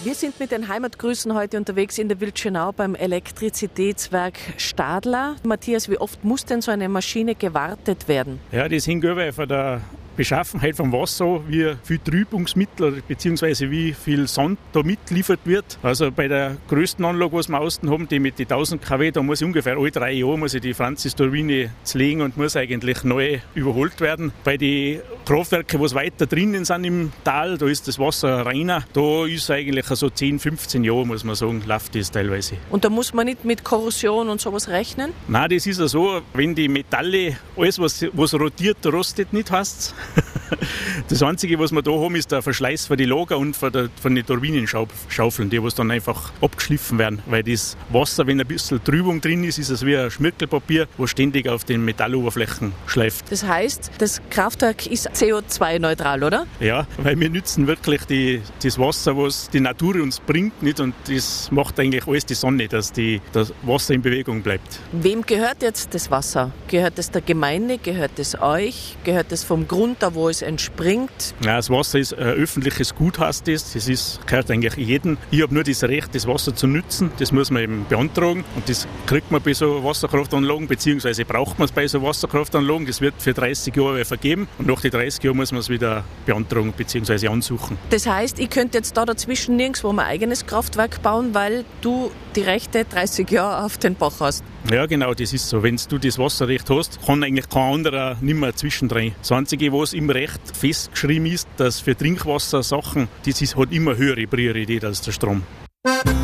Wir sind mit den Heimatgrüßen heute unterwegs in der Wildschönau beim Elektrizitätswerk Stadler. Matthias, wie oft muss denn so eine Maschine gewartet werden? Ja, das hängt über von der Beschaffenheit vom Wasser, wie viel Trübungsmittel bzw. wie viel Sand da mitgeliefert wird. Also bei der größten Anlage, was wir außen haben, die mit den 1000 kW, da muss ungefähr alle 3 Jahre muss die Francis-Turbine zlegen und muss eigentlich neu überholt werden. Bei den Kraftwerken, was weiter drinnen sind im Tal, da ist das Wasser reiner. Da ist eigentlich so 10, 15 Jahre, muss man sagen, läuft das teilweise. Und da muss man nicht mit Korrosion und sowas rechnen? Nein, das ist ja so, wenn die Metalle, alles was rotiert, rostet nicht, heißt's. Das Einzige, was wir da haben, ist der Verschleiß von den Lager und von den Turbinenschaufeln, die was dann einfach abgeschliffen werden. Weil das Wasser, wenn ein bisschen Trübung drin ist, ist es wie ein Schmirgelpapier, was ständig auf den Metalloberflächen schleift. Das heißt, das Kraftwerk ist CO2-neutral, oder? Ja, weil wir nützen wirklich das Wasser, was die Natur uns bringt, nicht? Und das macht eigentlich alles die Sonne, dass das Wasser in Bewegung bleibt. Wem gehört jetzt das Wasser? Gehört es der Gemeinde? Gehört es euch? Gehört es vom Grund, da wo es entspringt? Ja, das Wasser ist ein öffentliches Gut, heißt das. Das gehört eigentlich jedem. Ich habe nur das Recht, das Wasser zu nutzen. Das muss man eben beantragen. Und das kriegt man bei so Wasserkraftanlagen, beziehungsweise braucht man es bei so Wasserkraftanlagen. Das wird für 30 Jahre vergeben. Und nach den 30 Jahren muss man es wieder beantragen, beziehungsweise ansuchen. Das heißt, ich könnte jetzt da dazwischen nirgendwo mein eigenes Kraftwerk bauen, weil du die Rechte 30 Jahre auf den Bach hast. Ja, genau, das ist so. Wenn du das Wasserrecht hast, kann eigentlich kein anderer nicht mehr zwischendrin. Das Einzige, was im Recht festgeschrieben ist, dass für Trinkwassersachen, hat immer höhere Priorität als der Strom.